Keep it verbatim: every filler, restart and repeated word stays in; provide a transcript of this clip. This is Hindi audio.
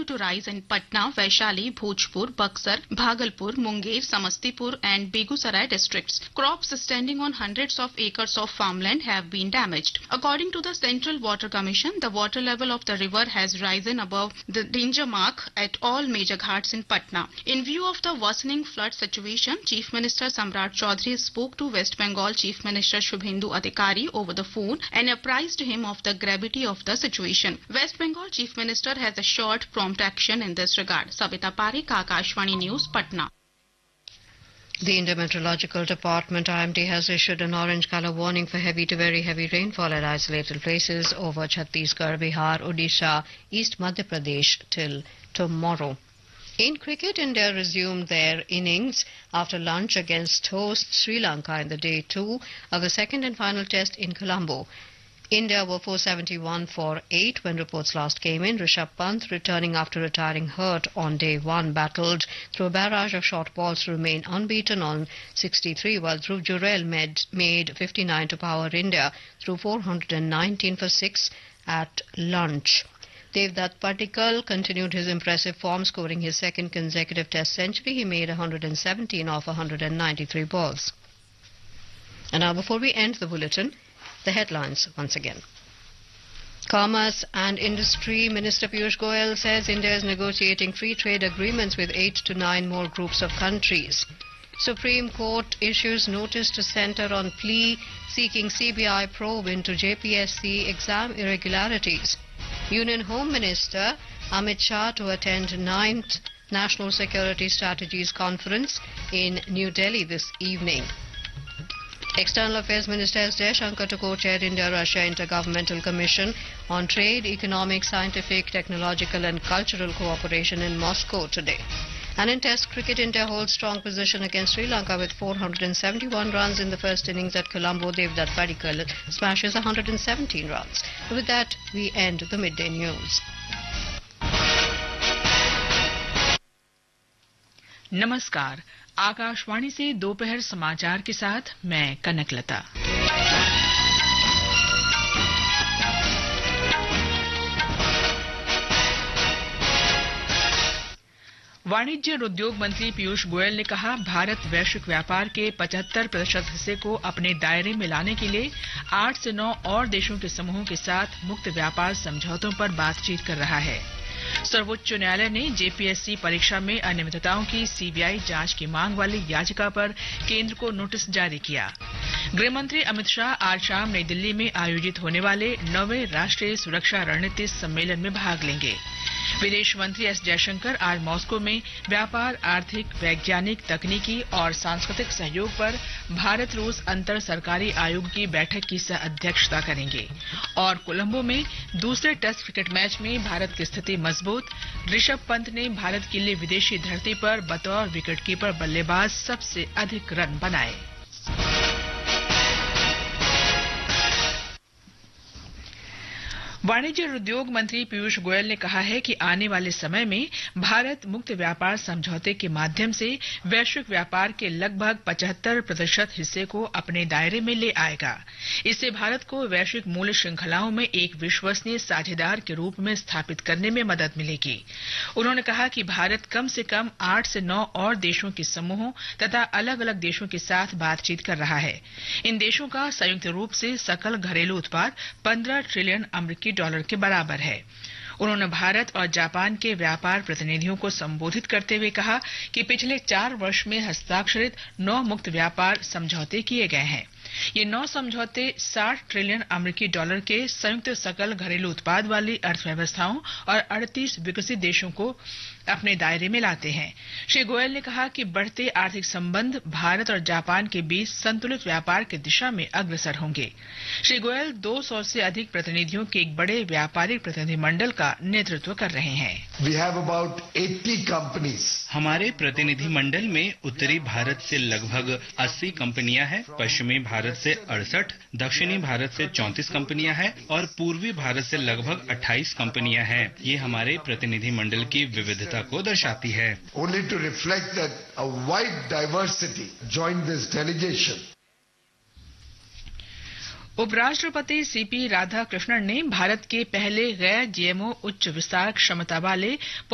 to rise in Patna, Vaishali, Bhojpur, Buxar, Bhagalpur, Munger, Samastipur and Begusarai districts. Crops standing on hundreds of acres of farmland have been damaged. According to the Central Water Commission, the water level of the river has risen above the danger mark at all major ghats in Patna. In view of the worsening flood situation, Chief Minister Samrat Chaudhary spoke to West Bengal Chief Minister Shubhendu Adhikari over the phone and apprised him of the gravity of the situation. West Bengal Chief Minister has assured prompt action in this regard. Sabita Parekh, Akashvani News, Patna. The Indian Meteorological Department I M D has issued an orange color warning for heavy to very heavy rainfall at isolated places over Chhattisgarh, Bihar, Odisha, East Madhya Pradesh till tomorrow. In cricket, India resumed their innings after lunch against host Sri Lanka in the day two of the second and final test in Colombo. India were four seventy-one for eight when reports last came in. Rishabh Pant, returning after retiring hurt on day one, battled through a barrage of short balls to remain unbeaten on sixty-three, while Dhruv Jurel made, made fifty-nine to power India through four hundred nineteen for six at lunch. Devdutt Padikkal continued his impressive form, scoring his second consecutive test century. He made one hundred seventeen off one hundred ninety-three balls. And now, before we end the bulletin, the headlines once again. Commerce and Industry Minister Piyush Goyal says India is negotiating free trade agreements with eight to nine more groups of countries. Supreme Court issues notice to centre on plea seeking C B I probe into J P S C exam irregularities. Union Home Minister Amit Shah to attend ninth National Security Strategies Conference in New Delhi this evening. External Affairs Minister S. Jaishankar to co-chair India-Russia Intergovernmental Commission on Trade, Economic, Scientific, Technological and Cultural Cooperation in Moscow today. And in Test cricket, India holds strong position against Sri Lanka with four hundred seventy-one runs in the first innings at Colombo. Devdutt Padikkal smashes one hundred seventeen runs. With that, we end the midday news. नमस्कार, आकाशवाणी से दोपहर समाचार के साथ मैं कनकलता। वाणिज्य और उद्योग मंत्री पीयूष गोयल ने कहा, भारत वैश्विक व्यापार के पचहत्तर प्रतिशत हिस्से को अपने दायरे में लाने के लिए आठ से नौ और देशों के समूहों के साथ मुक्त व्यापार समझौतों पर बातचीत कर रहा है। सर्वोच्च न्यायालय ने जे पी एस सी परीक्षा में अनियमितताओं की सी बी आई जांच की मांग वाली याचिका पर केंद्र को नोटिस जारी किया। गृह मंत्री अमित शाह आज शाम नई दिल्ली में आयोजित होने वाले नौवें राष्ट्रीय सुरक्षा रणनीति सम्मेलन में भाग लेंगे। विदेश मंत्री एस जयशंकर आज मॉस्को में व्यापार, आर्थिक, वैज्ञानिक, तकनीकी और सांस्कृतिक सहयोग पर भारत रूस अंतर सरकारी आयोग की बैठक की सह अध्यक्षता करेंगे। और कोलंबो में दूसरे टेस्ट क्रिकेट मैच में भारत की स्थिति मजबूत। ऋषभ पंत ने भारत के लिए विदेशी धरती पर बतौर विकेटकीपर बल्लेबाज सबसे अधिक रन बनाए। वाणिज्य और उद्योग मंत्री पीयूष गोयल ने कहा है कि आने वाले समय में भारत मुक्त व्यापार समझौते के माध्यम से वैश्विक व्यापार के लगभग पचहत्तर प्रतिशत हिस्से को अपने दायरे में ले आएगा। इससे भारत को वैश्विक मूल्य श्रृंखलाओं में एक विश्वसनीय साझेदार के रूप में स्थापित करने में मदद मिलेगी। उन्होंने कहा कि भारत कम से कम आठ से नौ और देशों के समूहों तथा अलग अलग देशों के साथ बातचीत कर रहा है। इन देशों का संयुक्त रूप से सकल घरेलू उत्पाद पंद्रह ट्रिलियन अमेरिकी डॉलर के बराबर है। उन्होंने भारत और जापान के व्यापार प्रतिनिधियों को संबोधित करते हुए कहा कि पिछले चार वर्ष में हस्ताक्षरित नौ मुक्त व्यापार समझौते किए गए हैं। ये नौ समझौते साठ ट्रिलियन अमेरिकी डॉलर के संयुक्त सकल घरेलू उत्पाद वाली अर्थव्यवस्थाओं और अड़तीस विकसित देशों को अपने दायरे में लाते हैं। श्री गोयल ने कहा कि बढ़ते आर्थिक संबंध भारत और जापान के बीच संतुलित व्यापार की दिशा में अग्रसर होंगे। श्री गोयल दो सौ से अधिक प्रतिनिधियों के एक बड़े व्यापारिक प्रतिनिधिमंडल का नेतृत्व कर रहे हैं। We have about eighty companies. हमारे प्रतिनिधिमंडल में उत्तरी भारत से लगभग अस्सी कंपनियां हैं, पश्चिमी भारत से अड़सठ, दक्षिणी भारत से चौंतीस कंपनियां हैं और पूर्वी भारत से लगभग अट्ठाईस कंपनियां हैं। ये हमारे प्रतिनिधिमंडल की विविधता को दर्शाती है। Only to reflect that a wide diversity joined this delegation. उपराष्ट्रपति सी पी राधाकृष्णन ने भारत के पहले गैर जी एम ओ उच्च विस्तार क्षमता वाले